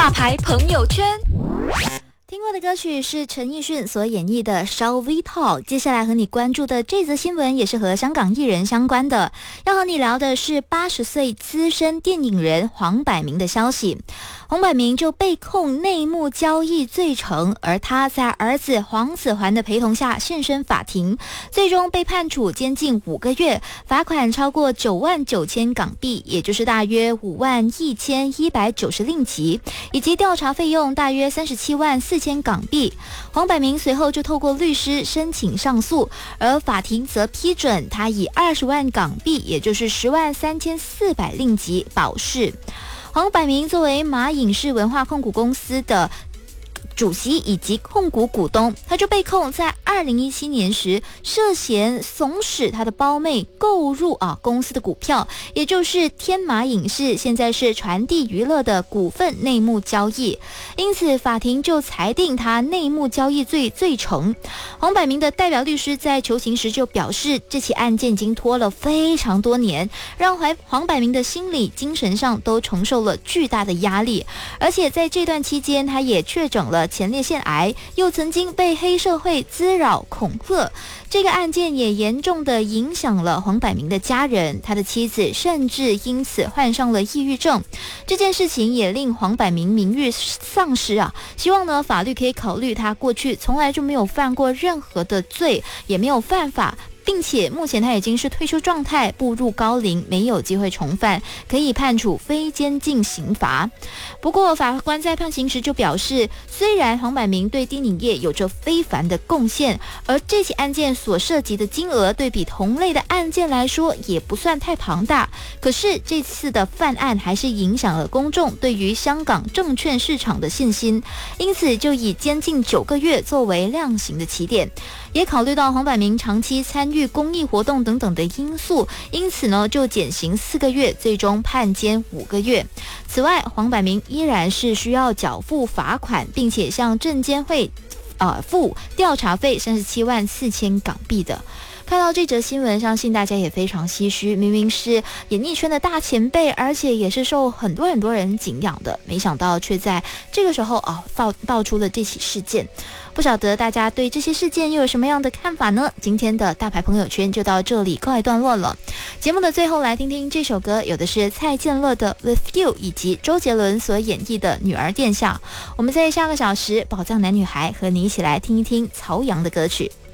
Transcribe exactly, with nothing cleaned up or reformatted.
大牌朋友圈。 听过的歌曲是陈奕迅所演绎的《Shall We Talk》。接下来和你关注的这则新闻也是和香港艺人相关的，要和你聊的是八十岁资深电影人黄百鸣的消息。黄百鸣就被控内幕交易罪成，而他在儿子黄子桓的陪同下现身法庭，最终被判处监禁五个月，罚款超过九万九千港币，也就是大约五万一千一百九十令吉，以及调查费用大约三十七万四千港币。黄百鸣随后就透过律师申请上诉，而法庭则批准他以二十万港币，也就是十万三千四百令吉保释。黄百鸣作为马影视文化控股公司的主席以及控股股东，他就被控在二零一七年时涉嫌怂使他的胞妹购入啊公司的股票，也就是天马影视，现在是传递娱乐的股份内幕交易，因此法庭就裁定他内幕交易罪罪成。黄百鸣的代表律师在求情时就表示，这起案件已经拖了非常多年，让黄百鸣的心理精神上都承受了巨大的压力，而且在这段期间他也确诊了前列腺癌，又曾经被黑社会滋扰恐吓，这个案件也严重的影响了黄百鸣的家人，他的妻子甚至因此患上了抑郁症。这件事情也令黄百鸣名誉丧失啊，希望呢法律可以考虑他过去从来就没有犯过任何的罪，也没有犯法，并且目前他已经是退休状态，步入高龄，没有机会重犯，可以判处非监禁刑罚。不过法官在判刑时就表示，虽然黄百鸣对电影业有着非凡的贡献，而这起案件所涉及的金额对比同类的案件来说也不算太庞大，可是这次的犯案还是影响了公众对于香港证券市场的信心，因此就以监禁九个月作为量刑的起点。也考虑到黄百鸣长期参与公益活动等等的因素，因此呢就减刑四个月，最终判监五个月。此外，黄百鸣依然是需要缴付罚款，并且向证监会呃付调查费三十七万四千港币的。看到这则新闻，相信大家也非常唏嘘，明明是演艺圈的大前辈，而且也是受很多很多人敬仰的，没想到却在这个时候啊爆爆出了这起事件。不晓得大家对这些事件又有什么样的看法呢？今天的大牌朋友圈就到这里告一段落了。节目的最后来听听这首歌，有的是蔡健乐的 With You 以及周杰伦所演绎的女儿殿下。我们在下个小时宝藏男女孩和你一起来听一听曹阳的歌曲。